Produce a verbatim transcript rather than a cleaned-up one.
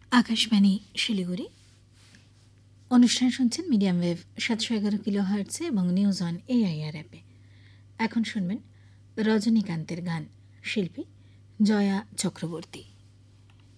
আকাশবাণী শিলিগুড়ি। অনুষ্ঠান শুনছেন medium wave সাতশো এগারো কিলো হার্টসে এবং নিউজ অন এআইআর অ্যাপে। এখন শুনবেন রজনীকান্তের গান, শিল্পী জয়া চক্রবর্তী।